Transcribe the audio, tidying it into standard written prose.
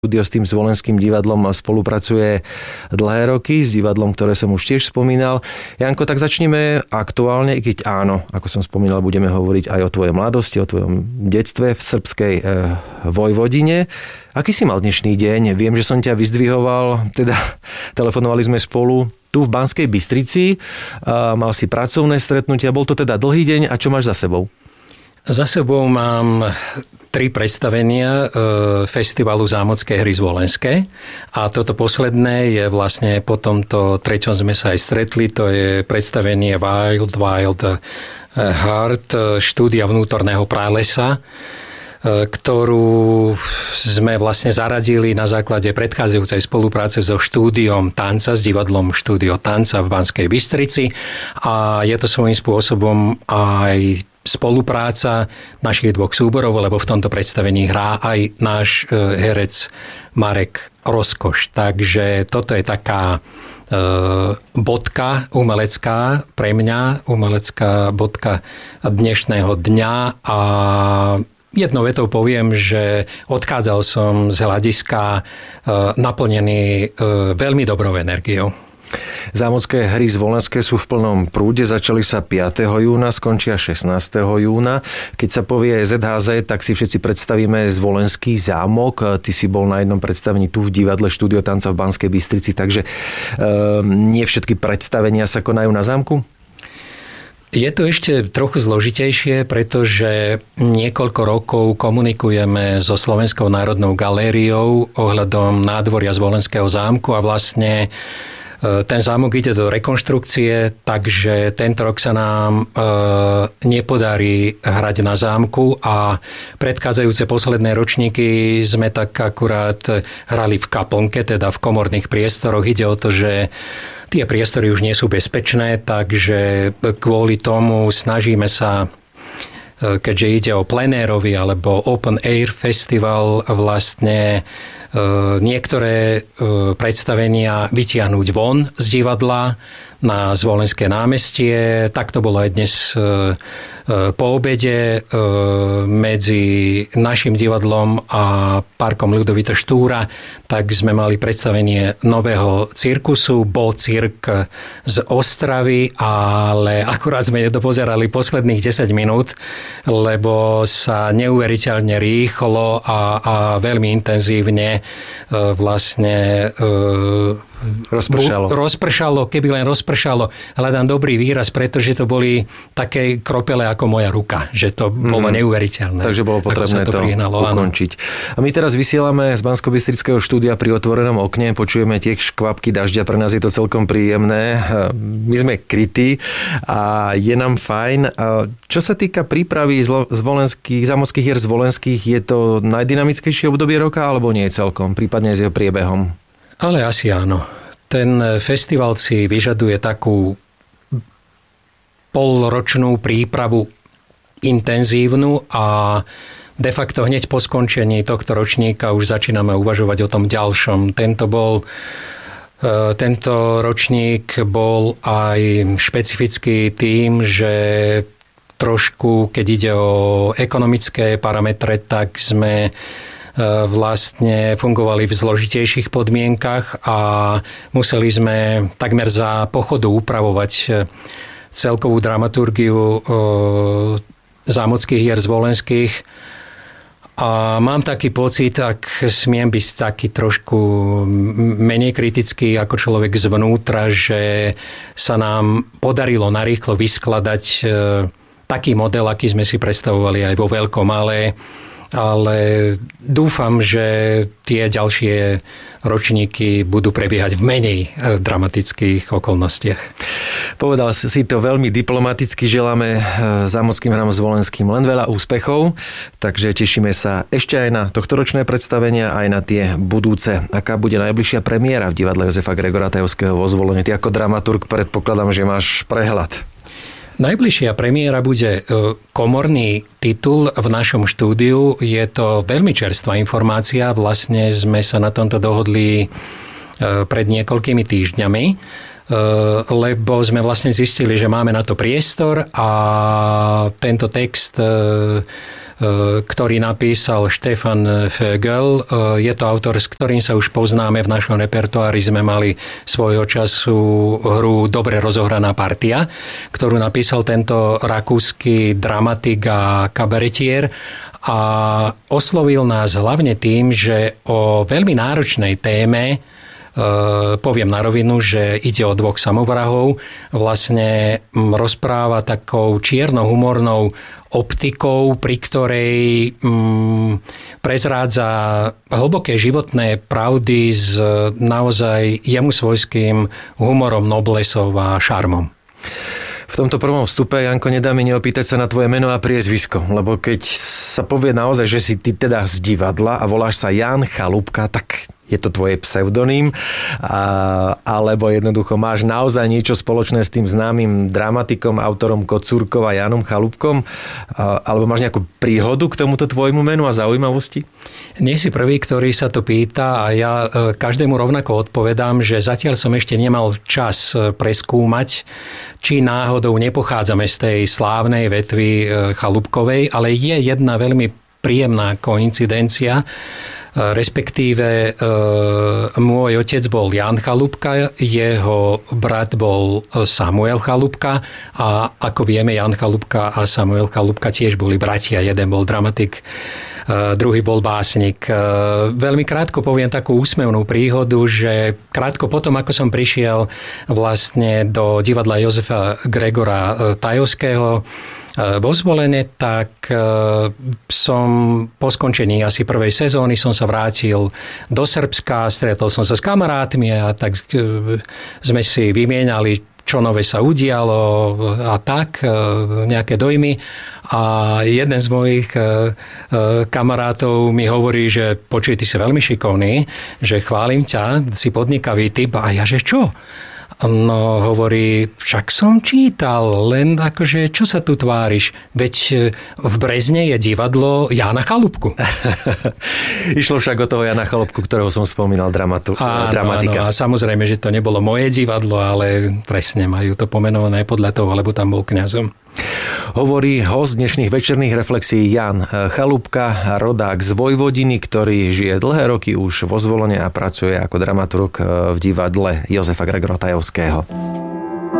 Štúdio s tým Zvolenským divadlom spolupracuje dlhé roky, s divadlom, ktoré som už tiež spomínal. Janko, tak začneme aktuálne, i keď áno, ako som spomínal, budeme hovoriť aj o tvojej mladosti, o tvojom detstve v srbskej Vojvodine. Aký si mal dnešný deň? Viem, že som ťa vyzdvihoval, teda telefonovali sme spolu tu v Banskej Bystrici, mal si pracovné stretnutia, bol to teda dlhý deň a čo máš za sebou? Za sebou mám 3 predstavenia festivalu Zámocké hry zvolenské a toto posledné je vlastne po tomto treťom sme sa aj stretli, to je predstavenie Wild Heart, štúdia vnútorného pralesa, ktorú sme vlastne zaradili na základe predchádzajúcej spolupráce so štúdiom tanca, s divadlom Štúdio tanca v Banskej Bystrici a je to svojím spôsobom aj spolupráca našich 2 súborov, lebo v tomto predstavení hrá aj náš herec Marek Rozkoš. Takže toto je taká bodka umelecká pre mňa, umelecká bodka dnešného dňa a jednou vetou poviem, že odchádzal som z hľadiska naplnený veľmi dobrou energiou. Zámocké hry zvolenské sú v plnom prúde, začali sa 5. júna, skončia 16. júna. Keď sa povie ZHZ, tak si všetci predstavíme Zvolenský zámok. Ty si bol na jednom predstavení tu v divadle Štúdio tanca v Banskej Bystrici, takže nie všetky predstavenia sa konajú na zámku? Je to ešte trochu zložitejšie, pretože niekoľko rokov komunikujeme so Slovenskou národnou galériou ohľadom nádvoria Zvolenského zámku a vlastne ten zámok ide do rekonštrukcie, takže tento rok sa nám nepodarí hrať na zámku a predchádzajúce posledné ročníky sme tak akurát hrali v kaplnke, teda v komorných priestoroch. Ide o to, že tie priestory už nie sú bezpečné, takže kvôli tomu snažíme sa, keďže ide o plenérový alebo open air festival, vlastne niektoré predstavenia vytiahnuť von z divadla na Zvolenské námestie. Tak to bolo aj dnes po obede medzi našim divadlom a parkom Ľudovita Štúra, tak sme mali predstavenie nového cirkusu, Bo Cirk z Ostravy, ale akurát sme nedopozerali posledných 10 minút, lebo sa neuveriteľne rýchlo a veľmi intenzívne vlastne rozpršalo, keby len rozpršalo. Hľadám dobrý výraz, pretože to boli také kropele ako moja ruka, že to bolo neuveriteľné. Takže bolo potrebné to ukončiť. A my teraz vysielame z Banskobystrického štúdia pri otvorenom okne, počujeme tie škvapky dažďa, pre nás je to celkom príjemné. My sme krytí a je nám fajn. Čo sa týka prípravy zámockých hier zvolenských, je to najdynamickejšie obdobie roka, alebo nie celkom, prípadne s jeho priebehom? Ale asi áno. Ten festival si vyžaduje takú polročnú prípravu intenzívnu a de facto hneď po skončení tohto ročníka už začíname uvažovať o tom ďalšom. Tento ročník bol aj špecifický tým, že trošku, keď ide o ekonomické parametre, tak sme vlastne fungovali v zložitejších podmienkach a museli sme takmer za pochodu upravovať celkovú dramaturgiu zámockých hier zvolenských. A mám taký pocit, ak smiem byť taký trošku menej kritický ako človek zvnútra, že sa nám podarilo narýchlo vyskladať taký model, aký sme si predstavovali aj vo veľkom, ale dúfam, že tie ďalšie ročníky budú prebiehať v menej dramatických okolnostiach. Povedal si to veľmi diplomaticky, želáme zámockým hram zvolenským len veľa úspechov, takže tešíme sa ešte aj na tohtoročné predstavenia, aj na tie budúce. Aká bude najbližšia premiéra v divadle Jozefa Gregora Tajovského vo Zvolene? Ty ako dramaturg predpokladám, že máš prehľad. Najbližšia premiéra bude komorný titul v našom štúdiu. Je to veľmi čerstvá informácia. Vlastne sme sa na tomto dohodli pred niekoľkými týždňami, lebo sme vlastne zistili, že máme na to priestor a tento text ktorý napísal Stefan Vögel. Je to autor, s ktorým sa už poznáme. V našom repertoári sme mali svojho času hru Dobre rozohraná partia, ktorú napísal tento rakúsky dramatik a kabaretier. A oslovil nás hlavne tým, že o veľmi náročnej téme, poviem na rovinu, že ide o dvoch samovrahov, vlastne rozpráva takou čierno-humornou optikou, pri ktorej prezrádza hlboké životné pravdy s naozaj jemu svojským humorom, noblesou a šarmom. V tomto prvom vstupe, Janko, nedá mi neopýtať sa na tvoje meno a priezvisko, lebo keď sa povie naozaj, že si ty teda z divadla a voláš sa Ján Chalúbka, tak je to tvoje pseudonym, alebo jednoducho máš naozaj niečo spoločné s tým známym dramatikom, autorom Kocúrkov a Jánom Chalúbkom, alebo máš nejakú príhodu k tomuto tvojmu menu a zaujímavosti? Nie si prvý, ktorý sa to pýta a ja každému rovnako odpovedám, že zatiaľ som ešte nemal čas preskúmať, či náhodou nepochádzame z tej slávnej vetvy Chalúbkovej, ale je jedna veľmi príjemná koincidencia, respektíve môj otec bol Ján Chalúbka, jeho brat bol Samuel Chalúbka a ako vieme, Ján Chalúbka a Samuel Chalúbka tiež boli bratia. Jeden bol dramatik, druhý bol básnik. Veľmi krátko poviem takú úsmevnú príhodu, že krátko potom, ako som prišiel vlastne do divadla Jozefa Gregora Tajovského vo Zvolene, tak som po skončení asi prvej sezóny som sa vrátil do Srbska, stretol som sa s kamarátmi a tak sme si vymieniali, čo nové sa udialo a tak, nejaké dojmy. A jeden z mojich kamarátov mi hovorí, že počuj, ty si veľmi šikovný, že chválim ťa, si podnikavý typ. A ja, že čo? No, hovorí, však som čítal, len akože, čo sa tu tváriš? Veď v Brezne je divadlo Jána Chalúbku. Išlo však o toho Jána Chalúbku, ktorého som spomínal, dramatika. Áno, a samozrejme, že to nebolo moje divadlo, ale presne majú to pomenované podľa toho, lebo tam bol kňazom. Hovorí host dnešných večerných reflexií Ján Chalúbka, rodák z Vojvodiny, ktorý žije dlhé roky už vo Zvolene a pracuje ako dramaturg v divadle Jozefa Gregora Tajovského.